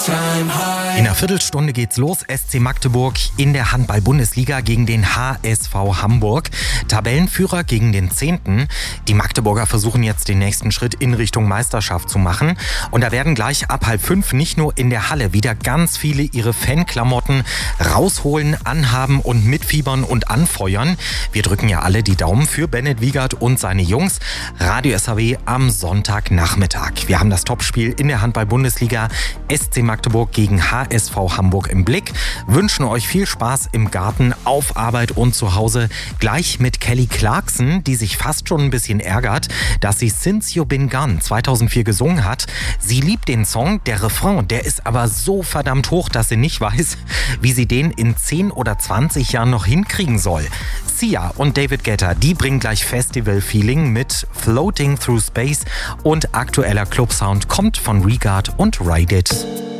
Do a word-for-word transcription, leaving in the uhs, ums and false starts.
In einer Viertelstunde geht's los. S C Magdeburg in der Handball-Bundesliga gegen den H S V Hamburg. Tabellenführer gegen den Zehnten. Die Magdeburger versuchen jetzt den nächsten Schritt in Richtung Meisterschaft zu machen. Und da werden gleich ab halb fünf nicht nur in der Halle wieder ganz viele ihre Fanklamotten rausholen, anhaben und mitfiebern und anfeuern. Wir drücken ja alle die Daumen für Bennett Wiegert und seine Jungs. Radio S H W am Sonntagnachmittag. Wir haben das Topspiel in der Handball-Bundesliga S C Magdeburg gegen H S V Hamburg im Blick. Wünschen euch viel Spaß im Garten, auf Arbeit und zu Hause. Gleich mit Kelly Clarkson, die sich fast schon ein bisschen ärgert, dass sie Since You Been Gone zweitausendvier gesungen hat. Sie liebt den Song, der Refrain, der ist aber so verdammt hoch, dass sie nicht weiß, wie sie den in zehn oder zwanzig Jahren noch hinkriegen soll. Sia und David Guetta, die bringen gleich Festival-Feeling mit Floating Through Space und aktueller Clubsound kommt von Regard und Ride It.